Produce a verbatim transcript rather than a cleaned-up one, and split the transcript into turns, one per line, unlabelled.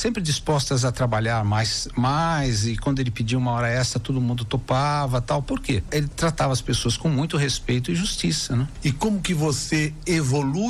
sempre dispostas a trabalhar mais, mais e quando ele pedia uma hora extra, todo mundo topava, tal. Por quê? Ele tratava as pessoas com muito respeito e justiça, né?
E como que você evolui